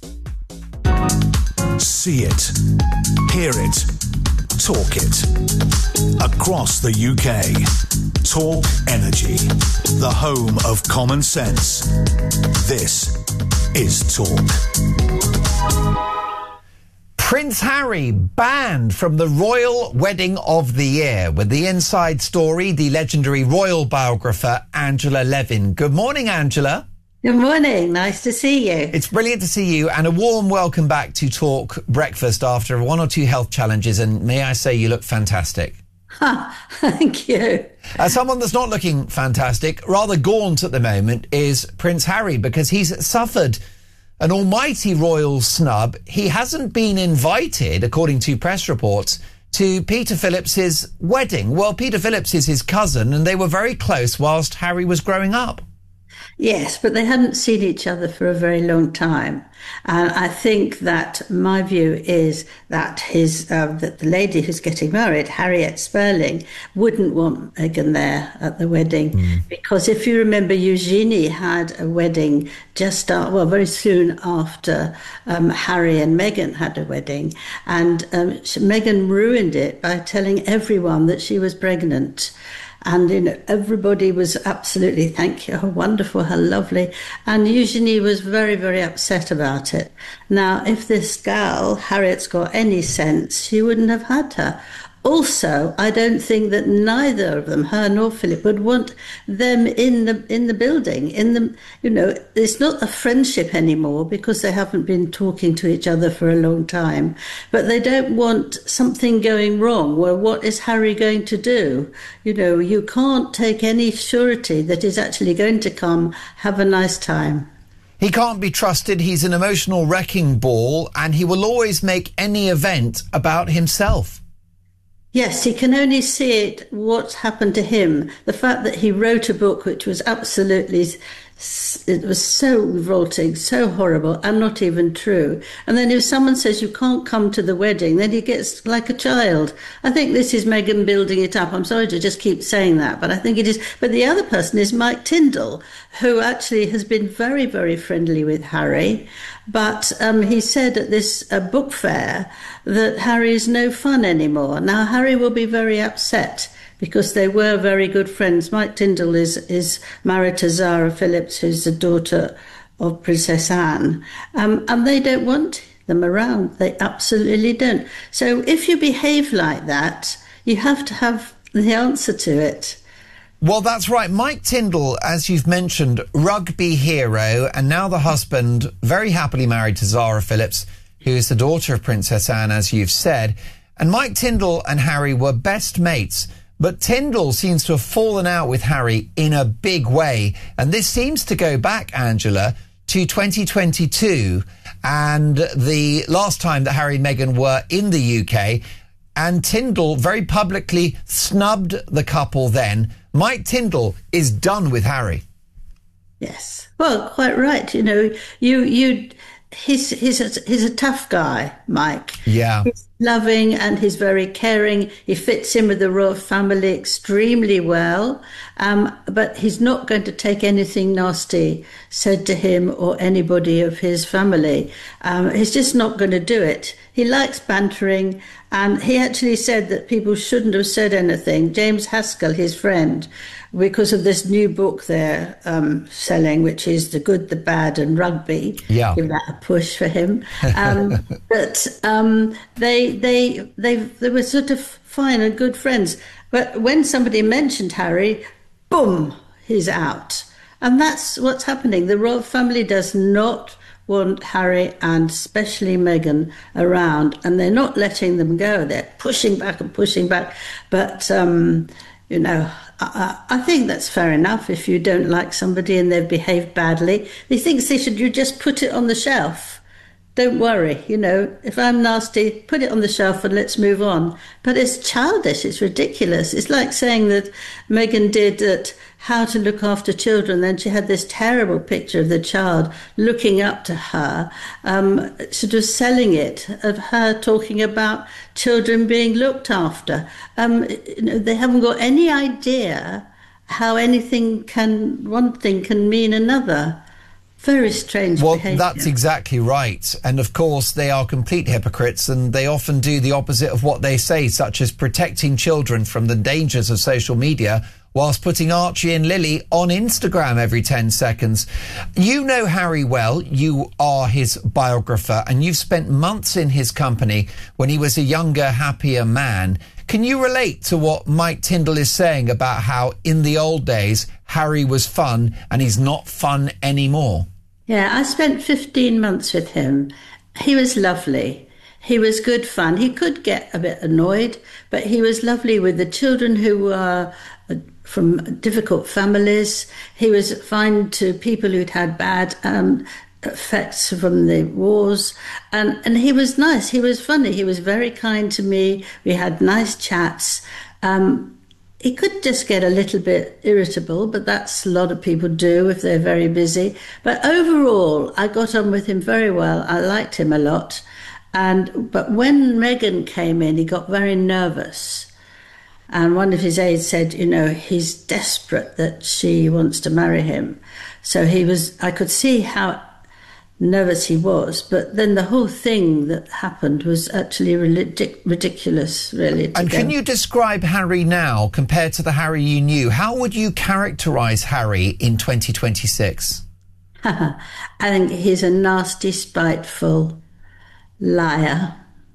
See it, hear it, talk it. Across the U K, Talk Energy, the home of common sense. This is Talk. Prince Harry banned from the Royal Wedding of the Year. With the inside story, the legendary royal biographer Angela Levin. Good morning, Angela. Good morning. Nice to see you. It's brilliant to see you, and a warm welcome back to Talk Breakfast after one or two health challenges, and may I say you look fantastic. Huh, thank you. Uh, someone that's not looking fantastic, rather gaunt at the moment, is Prince Harry, because he's suffered an almighty royal snub. He hasn't been invited, according to press reports, to Peter Phillips's wedding. Well, Peter Phillips is his cousin, and they were very close whilst Harry was growing up. Yes, but they hadn't seen each other for a very long time. And I think that my view is that his uh, that the lady who's getting married, Harriet Spurling, wouldn't want Meghan there at the wedding. Mm. Because if you remember, Eugenie had a wedding just, uh, well, very soon after um, Harry and Meghan had a wedding. And um, she, Meghan ruined it by telling everyone that she was pregnant. And you know, everybody was absolutely, thank you, how wonderful, how lovely. And Eugenie was very, very upset about it. Now, if this gal, Harriet's got any sense, she wouldn't have had her. Also, I don't think that neither of them, her nor Philip, would want them in the in the building. In the, you know, it's not a friendship anymore because they haven't been talking to each other for a long time. But they don't want something going wrong. Well, what is Harry going to do? You know, you can't take any surety that he's actually going to come, have a nice time. He can't be trusted. He's an emotional wrecking ball, and he will always make any event about himself. Yes, he can only see it, what's happened to him. The fact that he wrote a book which was absolutely It was so revolting, so horrible, and not even true. And then if someone says you can't come to the wedding, then he gets like a child. I think this is Meghan building it up. I'm sorry to just keep saying that, but I think it is. But the other person is Mike Tindall, who actually has been very, very friendly with Harry. But um, he said at this uh, book fair that Harry is no fun anymore. Now, Harry will be very upset, because they were very good friends. Mike Tindall is, is married to Zara Phillips, who's the daughter of Princess Anne, um, and they don't want them around. They absolutely don't. So if you behave like that, you have to have the answer to it. Well, that's right. Mike Tindall, as you've mentioned, rugby hero, and now the husband, very happily married to Zara Phillips, who is the daughter of Princess Anne, as you've said. And Mike Tindall and Harry were best mates. But Tindall seems to have fallen out with Harry in a big way. And this seems to go back, Angela, to twenty twenty-two and the last time that Harry and Meghan were in the U K. And Tindall very publicly snubbed the couple then. Mike Tindall is done with Harry. Yes. Well, quite right. You know, you... you He's he's a, he's a tough guy, Mike. Yeah. He's loving and he's very caring. He fits in with the royal family extremely well. Um, but he's not going to take anything nasty said to him or anybody of his family. Um, he's just not going to do it. He likes bantering, and he actually said that people shouldn't have said anything. James Haskell, his friend, because of this new book they're um, selling, which is The Good, the Bad and Rugby. Yeah. Give that a push for him. Um, but um, they, they, they, they were sort of fine and good friends. But when somebody mentioned Harry, boom, he's out. And that's what's happening. The royal family does not want Harry and especially Meghan around, and they're not letting them go. They're pushing back and pushing back. But, um, you know, I, I think that's fair enough. If you don't like somebody and they've behaved badly, he thinks they should, you just put it on the shelf. Don't worry, you know, if I'm nasty, put it on the shelf and let's move on. But it's childish, it's ridiculous. It's like saying that Meghan did at How to Look After Children, then she had this terrible picture of the child looking up to her, um, sort of selling it, of her talking about children being looked after. Um, you know, they haven't got any idea how anything can, one thing can mean another. Very strange Well, behaviour. that's exactly right. And of course, they are complete hypocrites, and they often do the opposite of what they say, such as protecting children from the dangers of social media, whilst putting Archie and Lily on Instagram every ten seconds. You know Harry well. You are his biographer, and you've spent months in his company when he was a younger, happier man. Can you relate to what Mike Tindall is saying about how in the old days Harry was fun and he's not fun anymore? Yeah, I spent fifteen months with him. He was lovely. He was good fun. He could get a bit annoyed, but he was lovely with the children who were from difficult families. He was fine to people who'd had bad um, effects from the wars, and and he was nice. He was funny. He was very kind to me. We had nice chats. Um, he could just get a little bit irritable, but that's a lot of people do if they're very busy. But overall, I got on with him very well. I liked him a lot. And but when Meghan came in, he got very nervous. And one of his aides said, you know, he's desperate that she wants to marry him. So he was, I could see how nervous he was. But then the whole thing that happened was actually ridic- ridiculous, really. And can you describe Harry now compared to the Harry you knew? How would you characterise Harry in twenty twenty-six? I think he's a nasty, spiteful liar.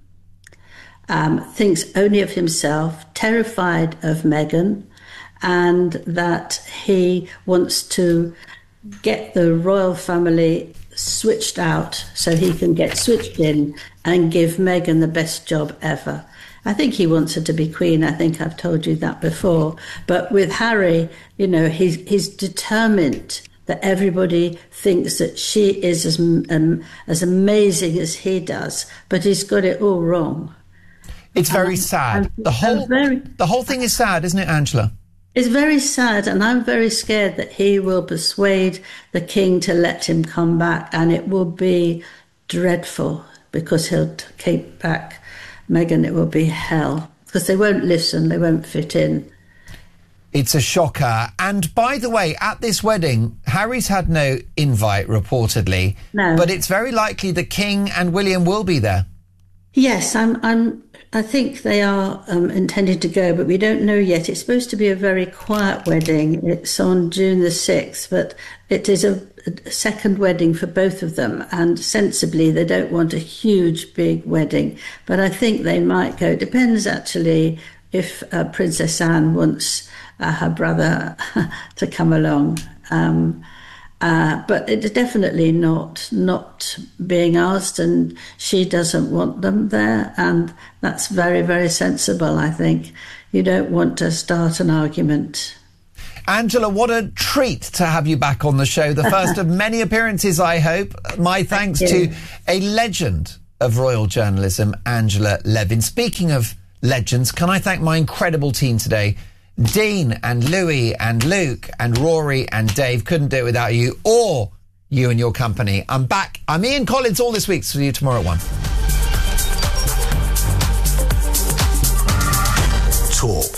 Um, thinks only of himself, terrified of Meghan, and that he wants to get the royal family switched out so he can get switched in and give Meghan the best job ever. I think he wants her to be queen. I think I've told you that before. But with Harry, you know, he's, he's determined that everybody thinks that she is as, um, as amazing as he does, but he's got it all wrong. It's very sad. The whole very, the whole thing is sad, isn't it, Angela? It's very sad, and I'm very scared that he will persuade the king to let him come back, and it will be dreadful because he'll keep back Meghan. It will be hell because they won't listen, they won't fit in. It's a shocker. And by the way, at this wedding, Harry's had no invite, reportedly. No. But it's very likely the King and William will be there. Yes, I'm. I'm. I think they are um, intending to go, but we don't know yet. It's supposed to be a very quiet wedding. It's on June the sixth, but it is a, a second wedding for both of them. And sensibly, they don't want a huge, big wedding. But I think they might go. It depends, actually, if uh, Princess Anne wants uh, her brother to come along. Um, Uh, but it's definitely not not being asked, and she doesn't want them there, and that's very, very sensible, I think. You don't want to start an argument. Angela, what a treat to have you back on the show. The first of many appearances, I hope. My thanks Thank to a legend of royal journalism, Angela Levin. Speaking of legends, can I thank my incredible team today? Dean and Louis and Luke and Rory and Dave. Couldn't do it without you or you and your company. I'm back. I'm Ian Collins all this week. See you tomorrow at one. Talk.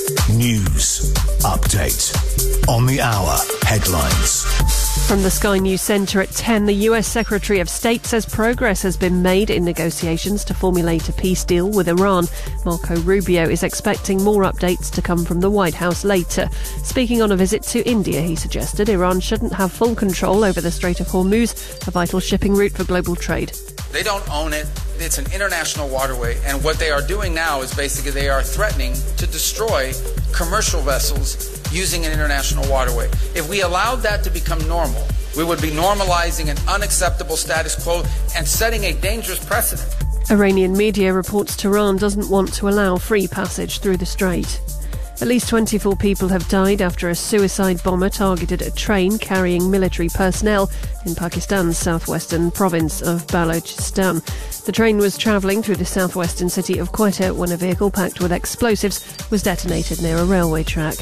News. Update. On the hour. Headlines. From the Sky News Centre at ten, the U S Secretary of State says progress has been made in negotiations to formulate a peace deal with Iran. Marco Rubio is expecting more updates to come from the White House later. Speaking on a visit to India, he suggested Iran shouldn't have full control over the Strait of Hormuz, a vital shipping route for global trade. They don't own it. It's an international waterway, and what they are doing now is basically they are threatening to destroy commercial vessels using an international waterway. If we allowed that to become normal, we would be normalizing an unacceptable status quo and setting a dangerous precedent. Iranian media reports Tehran doesn't want to allow free passage through the strait. At least twenty-four people have died after a suicide bomber targeted a train carrying military personnel in Pakistan's southwestern province of Balochistan. The train was travelling through the southwestern city of Quetta when a vehicle packed with explosives was detonated near a railway track.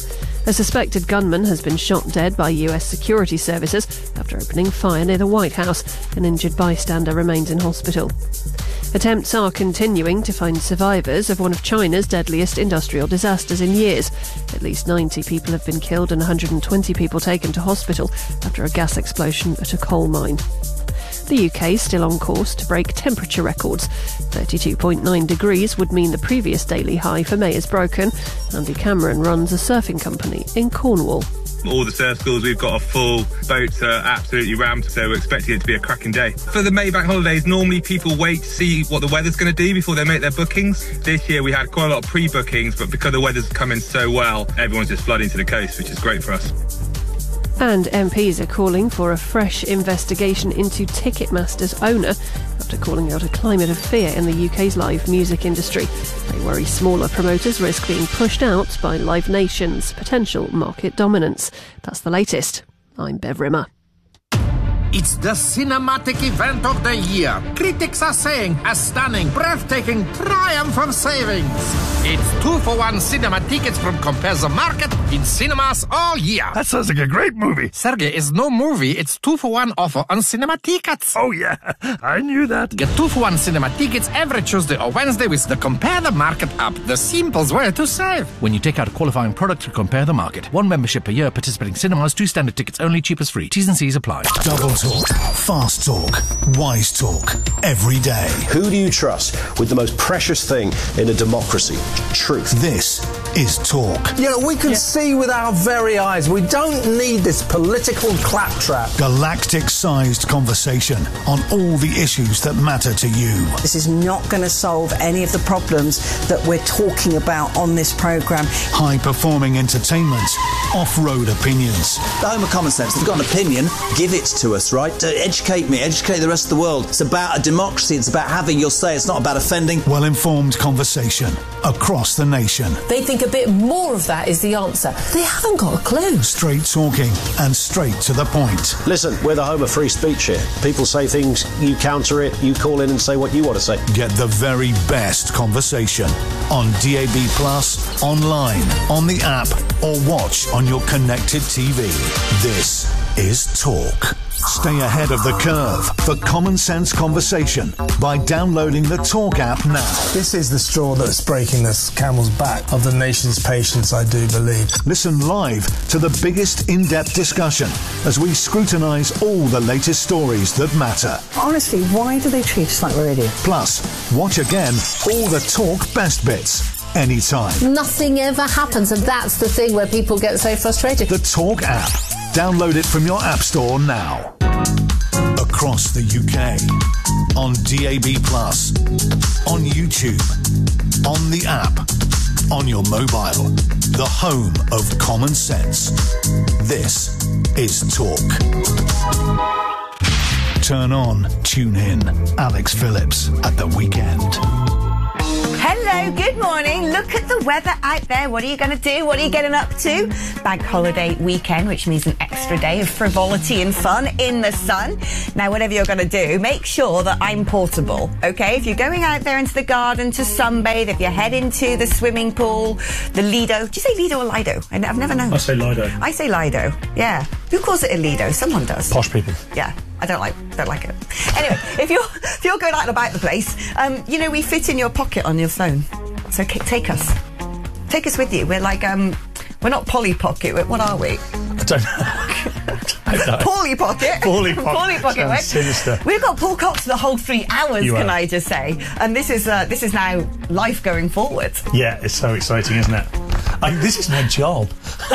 A suspected gunman has been shot dead by U S security services after opening fire near the White House. An injured bystander remains in hospital. Attempts are continuing to find survivors of one of China's deadliest industrial disasters in years. At least ninety people have been killed and one hundred twenty people taken to hospital after a gas explosion at a coal mine. The U K is still on course to break temperature records. thirty-two point nine degrees would mean the previous daily high for May is broken. Andy Cameron runs a surfing company in Cornwall. All the surf schools we've got are full, boats are absolutely rammed, so we're expecting it to be a cracking day. For the May bank holidays, normally people wait to see what the weather's going to do before they make their bookings. This year we had quite a lot of pre-bookings, but because the weather's come in so well, everyone's just flooding to the coast, which is great for us. And M Ps are calling for a fresh investigation into Ticketmaster's owner after calling out a climate of fear in the U K's live music industry. They worry smaller promoters risk being pushed out by Live Nation's potential market dominance. That's the latest. I'm Bev Rimmer. It's the cinematic event of the year. Critics are saying a stunning, breathtaking triumph of savings. It's two for one cinema tickets from Compare the Market in cinemas all year. That sounds like a great movie. Sergey, it's no movie. It's two for one offer on cinema tickets. Oh, yeah. I knew that. Get two for one cinema tickets every Tuesday or Wednesday with the Compare the Market app. The simplest way to save. When you take out a qualifying product to Compare the Market. One membership per year, participating cinemas, two standard tickets only, cheapest free. T's and C's apply. Double talk, fast talk, wise talk, every day. Who do you trust with the most precious thing in a democracy? Truth. This is Talk. You know, we can yeah. see with our very eyes. We don't need this political claptrap. Galactic-sized conversation on all the issues that matter to you. This is not going to solve any of the problems that we're talking about on this programme. High-performing entertainment, off-road opinions. The home of common sense. They've got an opinion, give it to us, right? Uh, educate me, educate the rest of the world. It's about a democracy. It's about having your say. It's not about offending. Well-informed conversation across the nation. They think think a bit more of that is the answer. They haven't got a clue. Straight talking and straight to the point. Listen, we're the home of free speech here. People say things, you counter it, you call in and say what you want to say. Get the very best conversation on D A B Plus, online, on the app, or watch on your connected T V. This is Talk. Stay ahead of the curve for common sense conversation by downloading the Talk app now. This is the straw that's breaking the camel's back of the nation's patience, I do believe. Listen live to the biggest in-depth discussion as we scrutinise all the latest stories that matter. Honestly, why do they treat us like we're idiots? Plus, watch again all the Talk best bits. Anytime. Nothing ever happens, and that's the thing where people get so frustrated. The Talk app. Download it from your app store now. Across the U K. On D A B Plus. On YouTube. On the app. On your mobile. The home of common sense. This is Talk. Turn on, tune in. Alex Phillips at the weekend. Hello, good morning. Look at the weather out there. What are you going to do? What are you getting up to? Bank holiday weekend, which means an extra day of frivolity and fun in the sun. Now, whatever you're going to do, make sure that I'm portable, okay? If you're going out there into the garden to sunbathe, if you're heading to the swimming pool, the Lido. Do you say Lido or Lido? I've never known. I say Lido. I say Lido, yeah. Who calls it a Lido? Someone does. Posh people. Yeah. I don't like don't like it. Anyway, if you're if you're going out and about the place, um, you know, we fit in your pocket on your phone. So c- take us, take us with you. We're like um, we're not Polly Pocket. We're, what are we? I don't know. I don't know. Polly Pocket. Polly Pocket. Polly Pocket. Sounds Right? sinister. We've got Paul Cox for the whole three hours. You can are. I just say? And this is uh, this is now life going forward. Yeah, it's so exciting, isn't it? I, this is my job.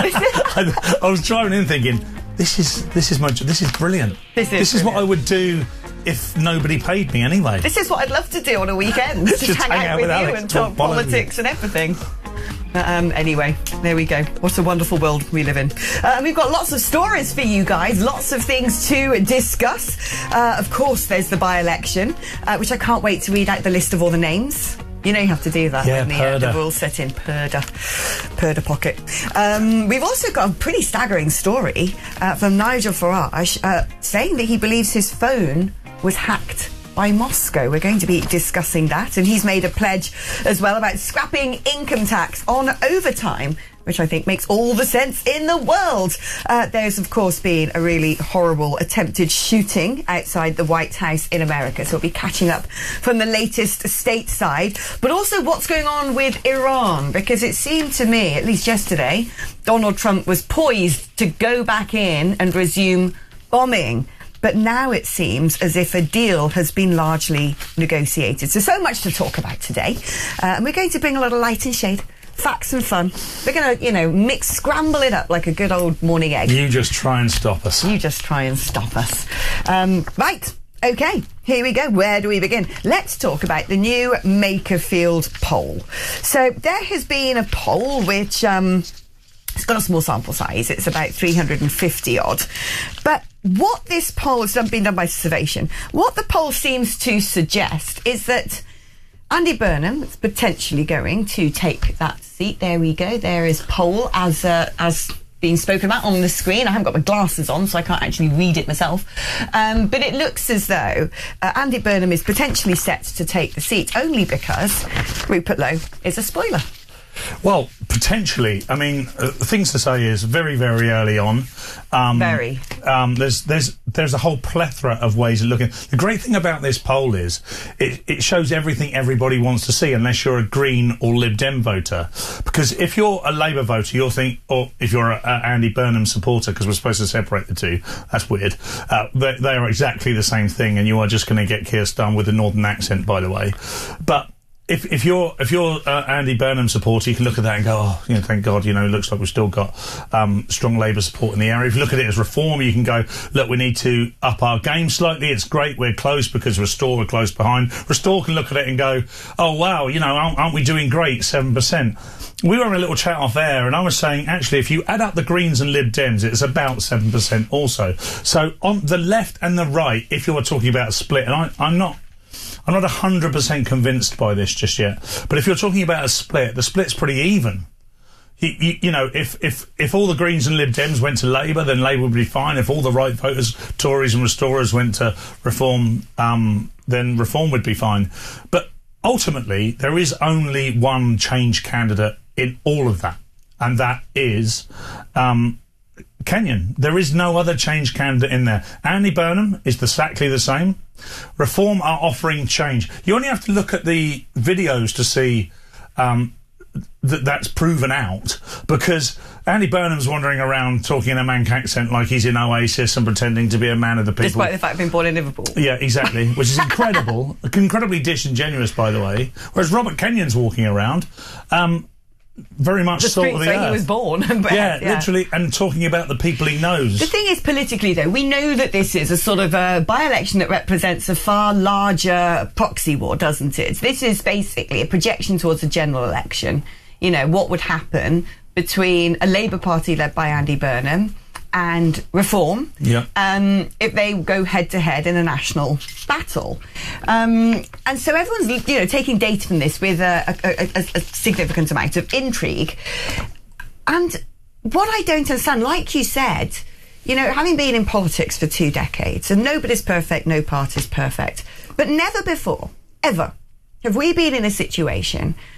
I, I was driving in thinking, this is this is my this is brilliant. This is this is what brilliant. I would do if nobody paid me anyway. This is what I'd love to do on a weekend. Just, Just hang, hang out, out with, with you Alex, and talk talk politics. politics and everything. But, um, anyway, there we go. What a wonderful world we live in. Uh, and we've got lots of stories for you guys, lots of things to discuss. Uh, of course, there's the by-election, uh, which I can't wait to read out the list of all the names. You know you have to do that Yeah, when the, uh, the Purda. rules set in. Purda. Purda pocket. Um, we've also got a pretty staggering story uh, from Nigel Farage uh, saying that he believes his phone was hacked by Moscow. We're going to be discussing that, and he's made a pledge as well about scrapping income tax on overtime, which I think makes all the sense in the world. Uh, there's, of course, been a really horrible attempted shooting outside the White House in America, so we'll be catching up from the latest stateside, but also what's going on with Iran, because it seemed to me, at least yesterday, Donald Trump was poised to go back in and resume bombing. But now it seems as if a deal has been largely negotiated. So, so much to talk about today. Uh, and we're going to bring a lot of light and shade, facts and fun. We're going to, you know, mix, scramble it up like a good old morning egg. You just try and stop us. You just try and stop us. Um, right. OK, here we go. Where do we begin? Let's talk about the new Makerfield poll. So there has been a poll which... Um, It's got a small sample size. It's about three hundred fifty odd. But what this poll has done, been done by Survation, what the poll seems to suggest is that Andy Burnham is potentially going to take that seat. There we go. There is poll as uh, as being spoken about on the screen. I haven't got my glasses on, so I can't actually read it myself. Um, but it looks as though uh, Andy Burnham is potentially set to take the seat, only because Rupert Lowe is a spoiler. Well, potentially. I mean, uh, the things to say is very, very early on. Um, very. Um, there's there's there's a whole plethora of ways of looking. The great thing about this poll is it, it shows everything everybody wants to see, unless you're a Green or Lib Dem voter. Because if you're a Labour voter, you'll think, or if you're a, a Andy Burnham supporter, because we're supposed to separate the two. That's weird. Uh, they, they are exactly the same thing, and you are just going to get Keir Starmer with a northern accent, by the way. But If if you're if you're uh, Andy Burnham supporter, you can look at that and go, oh, you know, thank God, you know, it looks like we've still got um, strong Labour support in the area. If you look at it as reform, you can go, look, we need to up our game slightly. It's great we're close because Restore are close behind. Restore can look at it and go, oh wow, you know, aren't, aren't we doing great? Seven percent. We were having a little chat off air, and I was saying, actually, if you add up the Greens and Lib Dems, it's about seven percent also. So on the left and the right, if you were talking about a split, and I, I'm not. I'm not one hundred percent convinced by this just yet. But if you're talking about a split, the split's pretty even. You, you, you know, if, if, if all the Greens and Lib Dems went to Labour, then Labour would be fine. If all the right voters, Tories and Restorers, went to Reform, um, then Reform would be fine. But ultimately, there is only one change candidate in all of that, and that is um, Kenyon. There is no other change candidate in there. Andy Burnham is exactly the same. Reform are offering change. You only have to look at the videos to see um, that that's proven out, because Andy Burnham's wandering around talking in a Manc accent like he's in Oasis and pretending to be a man of the people. Despite the fact of being born in Liverpool. Yeah, exactly, which is incredible. Incredibly disingenuous, by the way. Whereas Robert Kenyon's walking around, um, very much the salt of the streets where earth. he was born. But, yeah, yeah, literally, and talking about the people he knows. The thing is, politically, though, we know that this is a sort of a by-election that represents a far larger proxy war, doesn't it? This is basically a projection towards a general election. You know, what would happen between a Labour Party led by Andy Burnham and Reform yeah. um, if they go head-to-head in a national battle. Um, and so everyone's, you know, taking data from this with a, a, a, a significant amount of intrigue. And what I don't understand, like you said, you know, having been in politics for two decades, and nobody's perfect, no party's perfect, but never before, ever, have we been in a situation